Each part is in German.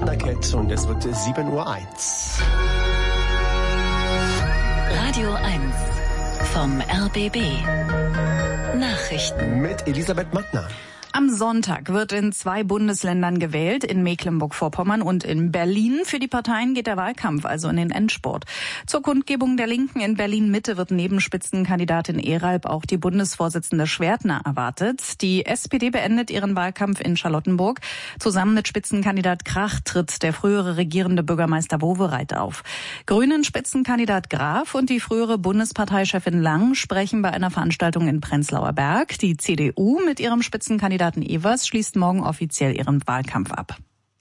Thundercat und es wird 7:01 Uhr. Radio 1 vom RBB. Nachrichten Mit Elisabeth Mattner. Am Sonntag wird in 2 Bundesländern gewählt, in Mecklenburg-Vorpommern und in Berlin. Für die Parteien geht der Wahlkampf also in den Endspurt. Zur Kundgebung der Linken in Berlin-Mitte wird neben Spitzenkandidatin Eralb auch die Bundesvorsitzende Schwertner erwartet. Die SPD beendet ihren Wahlkampf in Charlottenburg. Zusammen mit Spitzenkandidat Krach tritt der frühere regierende Bürgermeister Wowereit auf. Grünen-Spitzenkandidat Graf und die frühere Bundesparteichefin Lang sprechen bei einer Veranstaltung in Prenzlauer Berg. Die CDU mit ihrem Spitzenkandidaten Evers schließt morgen offiziell ihren Wahlkampf ab.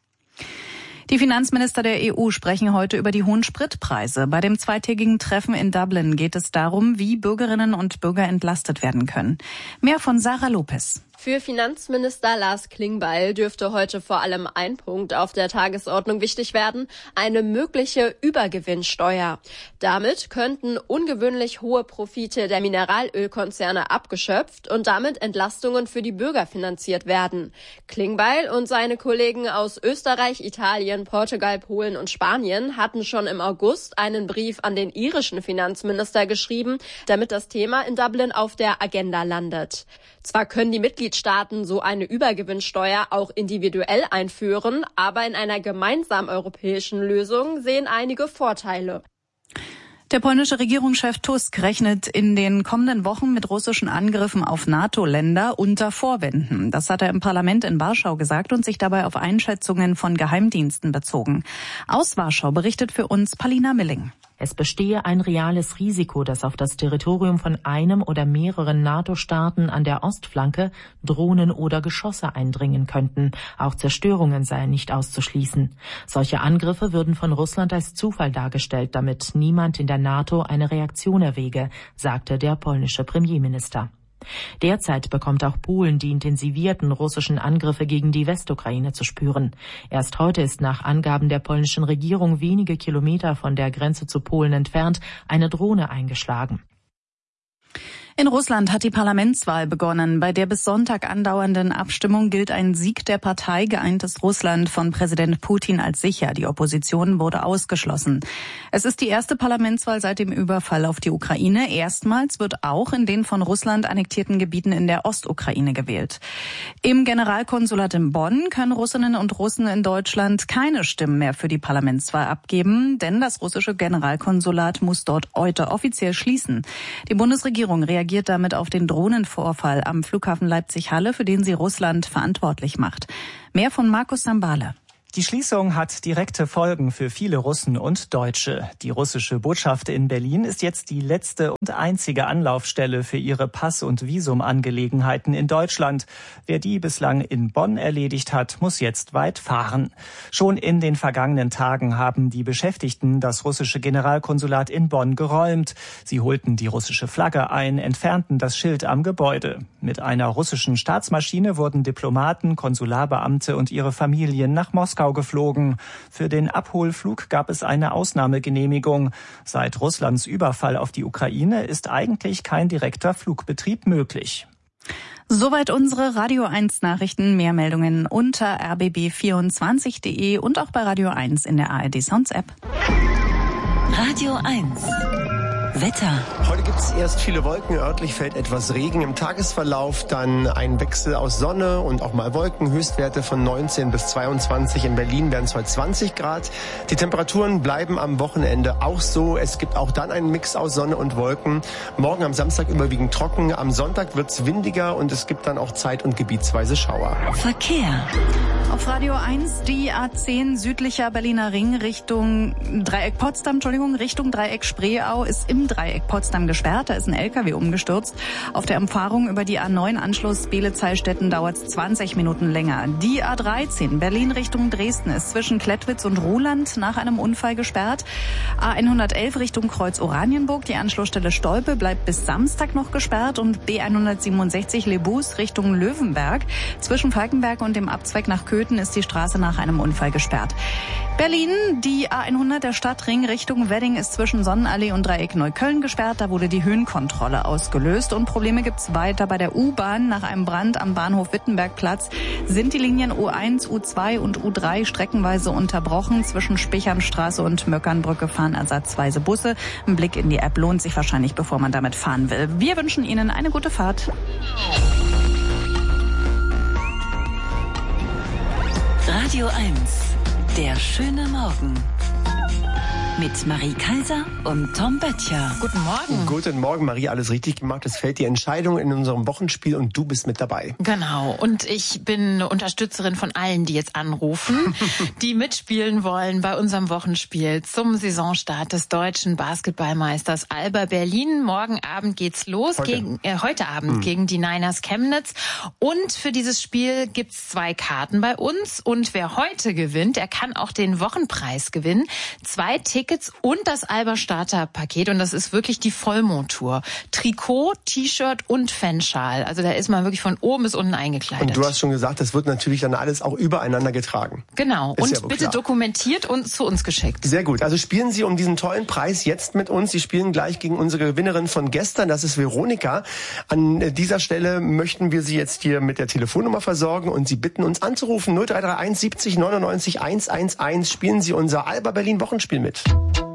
Die Finanzminister der EU sprechen heute über die hohen Spritpreise. Bei dem zweitägigen Treffen in Dublin geht es darum, wie Bürgerinnen und Bürger entlastet werden können. Mehr von Sarah Lopez. Für Finanzminister Lars Klingbeil dürfte heute vor allem ein Punkt auf der Tagesordnung wichtig werden: eine mögliche Übergewinnsteuer. Damit könnten ungewöhnlich hohe Profite der Mineralölkonzerne abgeschöpft und damit Entlastungen für die Bürger finanziert werden. Klingbeil und seine Kollegen aus Österreich, Italien, Portugal, Polen und Spanien hatten schon im August einen Brief an den irischen Finanzminister geschrieben, damit das Thema in Dublin auf der Agenda landet. Zwar können die Mitgliedstaaten so eine Übergewinnsteuer auch individuell einführen, aber in einer gemeinsamen europäischen Lösung sehen einige Vorteile. Der polnische Regierungschef Tusk rechnet in den kommenden Wochen mit russischen Angriffen auf NATO-Länder unter Vorwänden. Das hat er im Parlament in Warschau gesagt und sich dabei auf Einschätzungen von Geheimdiensten bezogen. Aus Warschau berichtet für uns Palina Milling. Es bestehe ein reales Risiko, dass auf das Territorium von einem oder mehreren NATO-Staaten an der Ostflanke Drohnen oder Geschosse eindringen könnten. Auch Zerstörungen seien nicht auszuschließen. Solche Angriffe würden von Russland als Zufall dargestellt, damit niemand in der NATO eine Reaktion erwäge, sagte der polnische Premierminister. Derzeit bekommt auch Polen die intensivierten russischen Angriffe gegen die Westukraine zu spüren. Erst heute ist nach Angaben der polnischen Regierung wenige Kilometer von der Grenze zu Polen entfernt eine Drohne eingeschlagen. In Russland hat die Parlamentswahl begonnen. Bei der bis Sonntag andauernden Abstimmung gilt ein Sieg der Partei Geeintes Russland von Präsident Putin als sicher. Die Opposition wurde ausgeschlossen. Es ist die erste Parlamentswahl seit dem Überfall auf die Ukraine. Erstmals wird auch in den von Russland annektierten Gebieten in der Ostukraine gewählt. Im Generalkonsulat in Bonn können Russinnen und Russen in Deutschland keine Stimmen mehr für die Parlamentswahl abgeben, denn das russische Generalkonsulat muss dort heute offiziell schließen. Die Bundesregierung reagiert damit auf den Drohnenvorfall am Flughafen Leipzig-Halle, für den sie Russland verantwortlich macht. Mehr von Markus Sambale. Die Schließung hat direkte Folgen für viele Russen und Deutsche. Die russische Botschaft in Berlin ist jetzt die letzte und einzige Anlaufstelle für ihre Pass- und Visumangelegenheiten in Deutschland. Wer die bislang in Bonn erledigt hat, muss jetzt weit fahren. Schon in den vergangenen Tagen haben die Beschäftigten das russische Generalkonsulat in Bonn geräumt. Sie holten die russische Flagge ein, entfernten das Schild am Gebäude. Mit einer russischen Staatsmaschine wurden Diplomaten, Konsularbeamte und ihre Familien nach Moskau geflogen. Für den Abholflug gab es eine Ausnahmegenehmigung. Seit Russlands Überfall auf die Ukraine ist eigentlich kein direkter Flugbetrieb möglich. Soweit unsere Radio 1 Nachrichten. Mehr Meldungen unter rbb24.de und auch bei Radio 1 in der ARD Sounds App. Radio 1 Wetter. Heute gibt es erst viele Wolken, örtlich fällt etwas Regen. Im Tagesverlauf dann ein Wechsel aus Sonne und auch mal Wolken. Höchstwerte von 19 bis 22. In Berlin werden es heute 20 Grad. Die Temperaturen bleiben am Wochenende auch so. Es gibt auch dann einen Mix aus Sonne und Wolken. Morgen am Samstag überwiegend trocken. Am Sonntag wird es windiger und es gibt dann auch zeit- und gebietsweise Schauer. Verkehr. Auf Radio 1 die A10 südlicher Berliner Ring Richtung Dreieck Potsdam, Richtung Dreieck Spreeau ist im Dreieck Potsdam gesperrt. Da ist ein LKW umgestürzt. Auf der Umfahrung über die A9 Anschluss Beelitz-Heilstätten dauert es 20 Minuten länger. Die A13 Berlin Richtung Dresden ist zwischen Klettwitz und Ruhland nach einem Unfall gesperrt. A111 Richtung Kreuz Oranienburg. Die Anschlussstelle Stolpe bleibt bis Samstag noch gesperrt und B167 Lebus Richtung Löwenberg zwischen Falkenberg und dem Abzweig nach Königsberg Köthen ist die Straße nach einem Unfall gesperrt. Berlin, die A100, der Stadtring Richtung Wedding, ist zwischen Sonnenallee und Dreieck Neukölln gesperrt. Da wurde die Höhenkontrolle ausgelöst. Und Probleme gibt's weiter bei der U-Bahn. Nach einem Brand am Bahnhof Wittenbergplatz sind die Linien U1, U2 und U3 streckenweise unterbrochen. Zwischen Spichernstraße und Möckernbrücke fahren ersatzweise Busse. Ein Blick in die App lohnt sich wahrscheinlich, bevor man damit fahren will. Wir wünschen Ihnen eine gute Fahrt. Radio 1, der schöne Morgen. Mit Marie Kaiser und Tom Böttcher. Guten Morgen. Guten Morgen, Marie. Alles richtig gemacht. Es fällt die Entscheidung in unserem Wochenspiel und du bist mit dabei. Genau. Und ich bin eine Unterstützerin von allen, die jetzt anrufen, die mitspielen wollen bei unserem Wochenspiel zum Saisonstart des deutschen Basketballmeisters Alba Berlin. Morgen Abend geht's los. Heute Abend gegen die Niners Chemnitz. Und für dieses Spiel gibt's 2 Karten bei uns. Und wer heute gewinnt, der kann auch den Wochenpreis gewinnen. 2 Tickets und das Alba Starter-Paket. Und das ist wirklich die Vollmontur. Trikot, T-Shirt und Fanschal. Also da ist man wirklich von oben bis unten eingekleidet. Und du hast schon gesagt, das wird natürlich dann alles auch übereinander getragen. Genau. Ist und ja bitte klar. Dokumentiert und zu uns geschickt. Sehr gut. Also spielen Sie um diesen tollen Preis jetzt mit uns. Sie spielen gleich gegen unsere Gewinnerin von gestern. Das ist Veronika. An dieser Stelle möchten wir Sie jetzt hier mit der Telefonnummer versorgen und Sie bitten uns anzurufen. 0331 70 99 111. Spielen Sie unser Alba Berlin Wochenspiel mit.